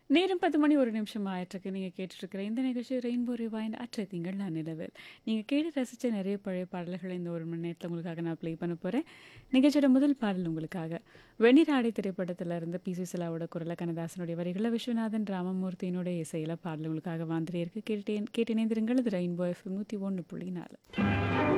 நேரம் 10 மணி 1 நிமிஷம் ஆயிட்டிருக்கு. நீங்க கேட்டுட்ருக்கிற இந்த நிகழ்ச்சி ரெயின்போ ரிவைண்ட் அற்றை திங்கள் நன்னிலவில். நீங்க கேட்டு ரசிச்ச நிறைய பழைய பாடல்கள இந்த 1 மணி நேரத்தில உங்களுக்காக நான் ப்ளே பண்ண போறேன். நிகழ்ச்சியோட முதல் பாடல் உங்களுக்காக. "வெண்ணிற ஆடை" திரைப்படத்தில இருந்து பி. சுசீலாவோட குரல்ல, கண்ணதாசனுடைய வரிகள்ல, விஸ்வநாதன் ராமமூர்த்தியினுடைய இசையில பாடல் உங்களுக்காக வந்துட்டே இருக்கு. கேட்டு இணைந்திருங்கள். இது ரெயின்போ எஃப்எம் 101.4.